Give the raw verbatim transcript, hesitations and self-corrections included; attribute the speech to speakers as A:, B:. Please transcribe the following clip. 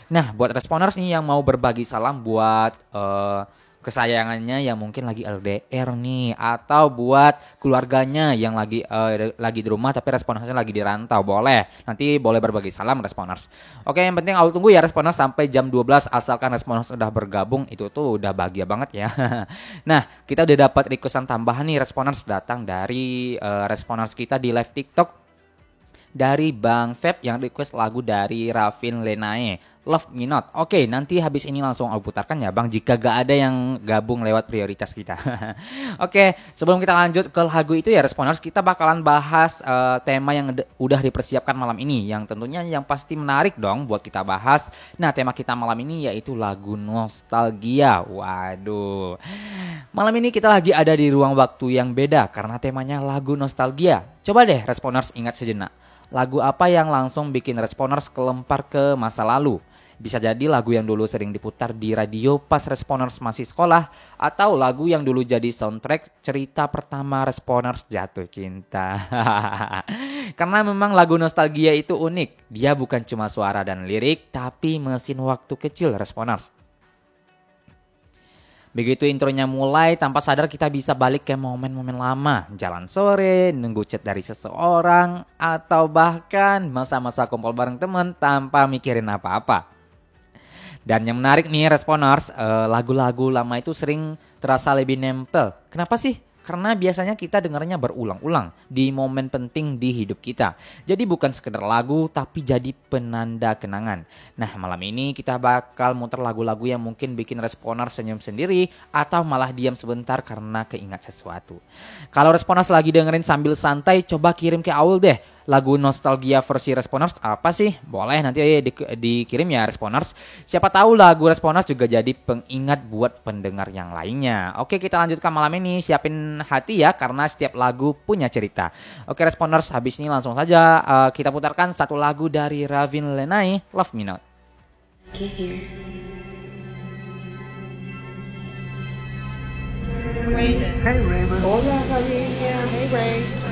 A: Nah, buat responers nih yang mau berbagi salam buat uh, kesayangannya yang mungkin lagi L D R nih, atau buat keluarganya yang lagi uh, lagi di rumah tapi responersnya lagi di rantau, boleh. Nanti boleh berbagi salam responers. Oke, yang penting aku tunggu ya responers sampai jam dua belas, asalkan responers udah bergabung itu tuh udah bahagia banget ya. Nah, kita udah dapat requestan tambahan nih responers datang dari uh, responers kita di live TikTok dari Bang Feb yang request lagu dari Ravin Lenae, Love Me Not. Oke, nanti habis ini langsung aku putarkan ya Bang, jika gak ada yang gabung lewat prioritas kita. Oke, sebelum kita lanjut ke lagu itu ya responers, kita bakalan bahas uh, tema yang de- udah dipersiapkan malam ini, yang tentunya yang pasti menarik dong buat kita bahas. Nah, tema kita malam ini yaitu lagu nostalgia. Waduh, malam ini kita lagi ada di ruang waktu yang beda karena temanya lagu nostalgia. Coba deh responers ingat sejenak, lagu apa yang langsung bikin responers kelempar ke masa lalu? Bisa jadi lagu yang dulu sering diputar di radio pas responers masih sekolah, atau lagu yang dulu jadi soundtrack cerita pertama responers jatuh cinta. Karena memang lagu nostalgia itu unik. Dia bukan cuma suara dan lirik, tapi mesin waktu kecil responers. Begitu intronya mulai, tanpa sadar kita bisa balik ke momen-momen lama. Jalan sore, nunggu chat dari seseorang, atau bahkan masa-masa kumpul bareng temen tanpa mikirin apa-apa. Dan yang menarik nih responers, eh, lagu-lagu lama itu sering terasa lebih nempel. Kenapa sih? Karena biasanya kita dengarnya berulang-ulang di momen penting di hidup kita. Jadi bukan sekedar lagu, tapi jadi penanda kenangan. Nah, malam ini kita bakal muter lagu-lagu yang mungkin bikin responer senyum sendiri, atau malah diam sebentar karena keingat sesuatu. Kalau responers lagi dengerin sambil santai, coba kirim ke Aul deh lagu nostalgia versi responers apa sih? Boleh nanti di, dikirim ya responers. Siapa tahu lagu responers juga jadi pengingat buat pendengar yang lainnya. Oke, kita lanjutkan malam ini. Siapin hati ya, karena setiap lagu punya cerita. Oke responers, habis ini langsung saja uh, kita putarkan satu lagu dari Ravin Lenae, Love Me Not.
B: Get here. Raven.
C: Hey Raven.
D: Hola, Javier. Hey, Ray.